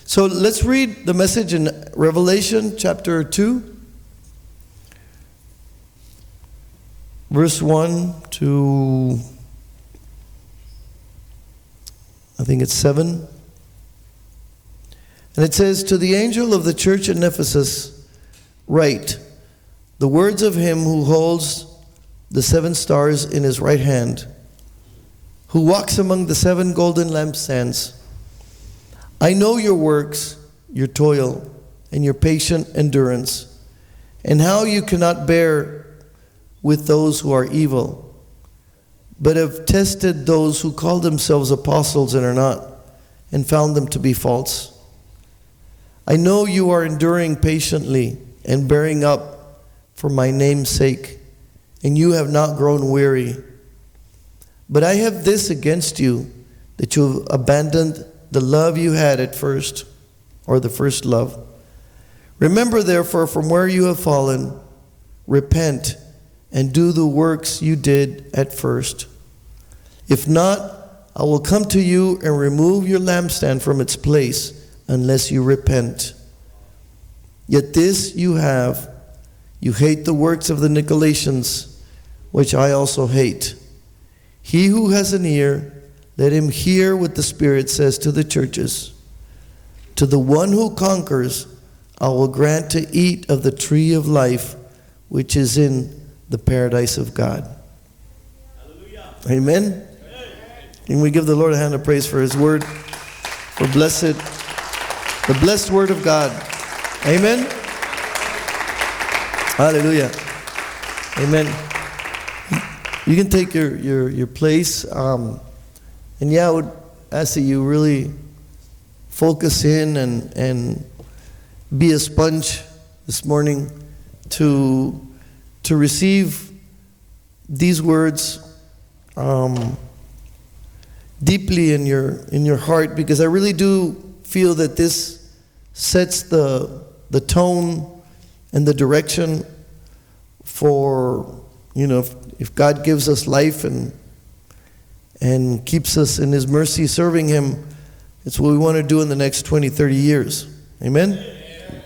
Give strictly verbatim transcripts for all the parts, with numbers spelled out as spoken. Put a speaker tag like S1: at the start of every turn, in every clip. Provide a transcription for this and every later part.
S1: So let's read the message in Revelation chapter two, verse one to, I think it's seven. And it says, "To the angel of the church in Ephesus write, the words of him who holds the seven stars in his right hand, who walks among the seven golden lampstands. I know your works, your toil, and your patient endurance, and how you cannot bear with those who are evil, but have tested those who call themselves apostles and are not, and found them to be false. I know you are enduring patiently and bearing up for my name's sake, and you have not grown weary. But I have this against you, that you have abandoned the love you had at first, or the first love. Remember therefore from where you have fallen, repent, and do the works you did at first. If not, I will come to you and remove your lampstand from its place, unless you repent. Yet this you have, you hate the works of the Nicolaitans, which I also hate. He who has an ear, let him hear what the Spirit says to the churches. To the one who conquers, I will grant to eat of the tree of life, which is in the paradise of God." Hallelujah. Amen. Amen. Can we give the Lord a hand of praise for his word, for blessed, the blessed word of God. Amen. Hallelujah. Amen. You can take your, your, your place. Um, and yeah, I would ask that you really focus in and, and be a sponge this morning to, to receive these words um, deeply in your, in your heart, because I really do feel that this sets the, the tone and the direction for, you know, if, if God gives us life and and keeps us in his mercy serving him, it's what we want to do in the next twenty, thirty years. Amen? Amen.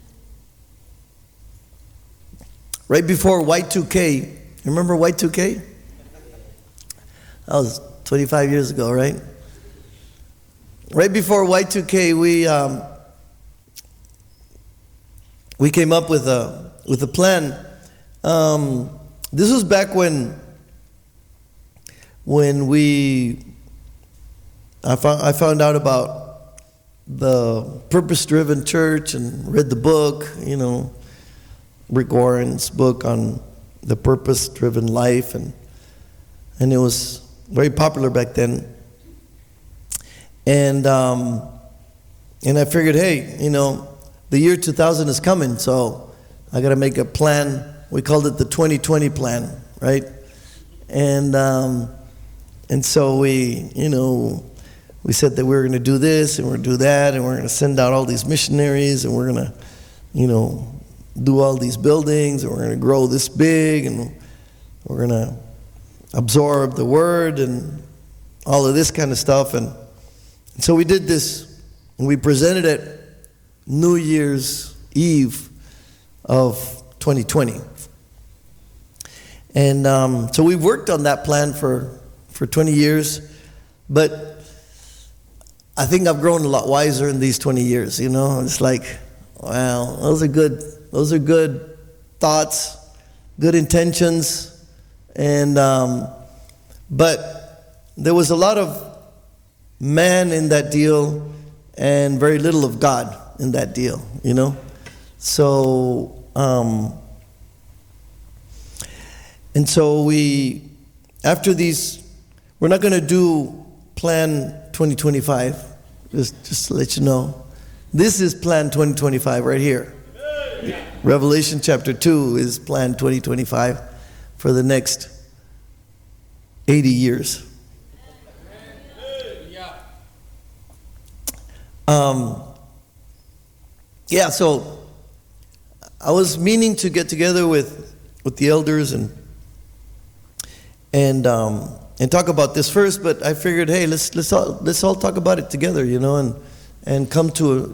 S1: Right before Y two K, remember Y two K? That was twenty-five years ago, right? Right before Y two K, we um, we came up with a with a plan. Um, this was back when when we I found I found out about the purpose-driven church and read the book, you know, Rick Warren's book on the purpose-driven life, and and it was very popular back then. And um, and I figured, hey, you know, the year two thousand is coming, so I got to make a plan. We called it the twenty twenty plan, right? And um, and so we, you know, we said that we were going to do this and we're going to do that, and we're going to send out all these missionaries, and we're going to, you know, do all these buildings, and we're going to grow this big, and we're going to absorb the word and all of this kind of stuff. And, and so we did this, and we presented it New Year's Eve of twenty twenty. And um, so we've worked on that plan for, for twenty years, but I think I've grown a lot wiser in these twenty years, you know. It's like, wow, those are good, those are good thoughts, good intentions, and um, but there was a lot of man in that deal and very little of God in that deal, you know. So um, and so we, after these, we're not going to do Plan twenty twenty-five, just, just to let you know. This is Plan twenty twenty-five right here. Yeah. Revelation chapter two is Plan twenty twenty-five for the next eighty years. Um, yeah, so I was meaning to get together with, with the elders and and um, and talk about this first, but I figured, hey, let's let's all let's all talk about it together, you know, and and come to a,